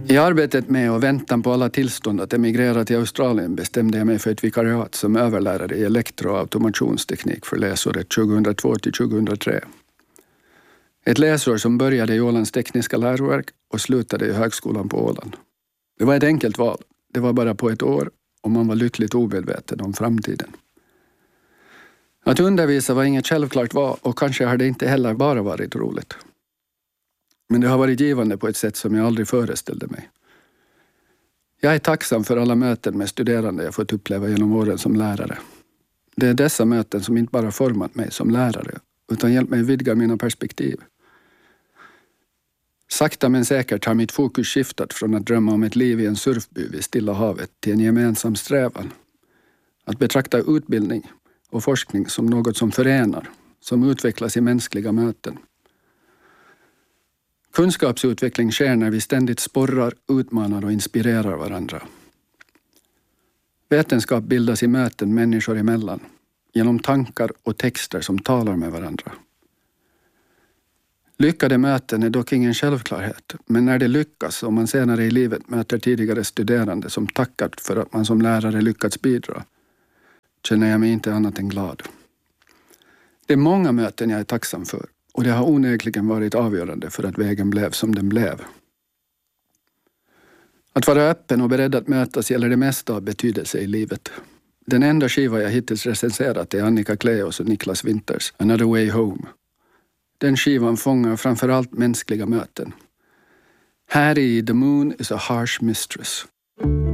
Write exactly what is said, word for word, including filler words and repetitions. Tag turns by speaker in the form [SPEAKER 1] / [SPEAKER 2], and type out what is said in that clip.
[SPEAKER 1] I arbetet med och väntan på alla tillstånd att emigrera till Australien bestämde jag mig för ett vikariat som överlärare i elektro- och automationsteknik för läsåret tjugohundratvå till tjugohundratre. Ett läsår som började i Ålands tekniska läroverk och slutade i högskolan på Åland. Det var ett enkelt val. Det var bara på ett år och man var lyckligt omedveten om framtiden. Att undervisa var inget självklart val och kanske har det inte heller bara varit roligt. Men det har varit givande på ett sätt som jag aldrig föreställde mig. Jag är tacksam för alla möten med studerande jag fått uppleva genom åren som lärare. Det är dessa möten som inte bara format mig som lärare utan hjälpt mig vidga mina perspektiv. Sakta men säkert har mitt fokus skiftat från att drömma om ett liv i en surfby vid Stilla havet till en gemensam strävan. Att betrakta utbildning och forskning som något som förenar, som utvecklas i mänskliga möten. Kunskapsutveckling sker när vi ständigt sporrar, utmanar och inspirerar varandra. Vetenskap bildas i möten människor emellan, genom tankar och texter som talar med varandra. Lyckade möten är dock ingen självklarhet, men när det lyckas och man senare i livet möter tidigare studerande som tackat för att man som lärare lyckats bidra, känner jag mig inte annat än glad. Det är många möten jag är tacksam för och det har onekligen varit avgörande för att vägen blev som den blev. Att vara öppen och beredd att mötas gäller det mesta av betydelse i livet. Den enda skiva jag hittills recenserat är Annika Kleos och Niklas Winters Another Way Home. Den skivan fångar framförallt mänskliga möten. Här i The Moon is a harsh mistress.